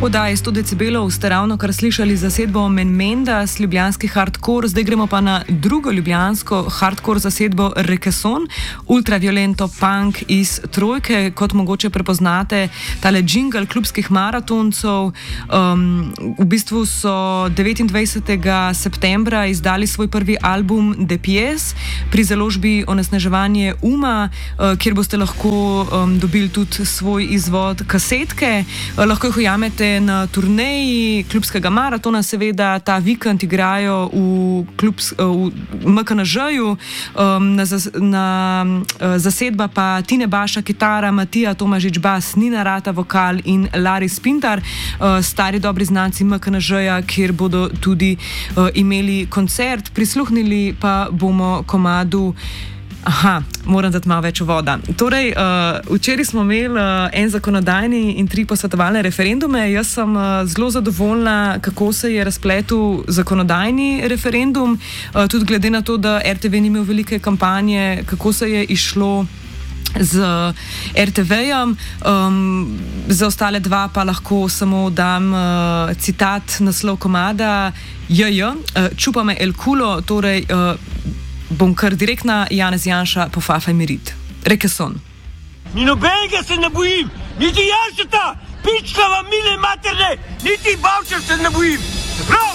Oddaji 100 decibelov ste ravno kar slišali zasedbo Menmendas, ljubljanski hardcore, zdaj gremo pa na drugo ljubljansko hardcore zasedbo Rekeson, ultraviolento punk iz Trojke, kot mogoče prepoznate tale džingl klubskih maratoncev. V bistvu so 29. septembra izdali svoj prvi album De Pies pri založbi Onesnaževanje uma, kjer boste lahko dobili tudi svoj izvod kasetke. Lahko jih ujamete na turneji klubskega maratona, seveda ta vikend igrajo v MKNŽ-ju, na zasedba pa Tine Baša kitara, Matija Tomažič bas, Nina Rata vokal in Laris Pintar, stari dobri znanci MKNŽ-ja, kjer bodo tudi imeli koncert. Prisluhnili pa bomo komadu. Moram dati malo več voda. Torej, včeraj smo imeli en zakonodajni in 3 posvetovalne referendume. Jaz sem zelo zadovoljna, kako se je razpletel zakonodajni referendum, tudi glede na to, da RTV ni imel velike kampanje, kako se je išlo z RTV-jem. Za ostale dva pa lahko samo dam citat, naslov komada čupa me el culo, torej bom kar direktna, Janez Janša, pofafaj mi rit. Rekeson. Ni nobenega se ne bojim, niti Janšeta, pička vam mile materne, niti Bavčar se ne bojim. Prav!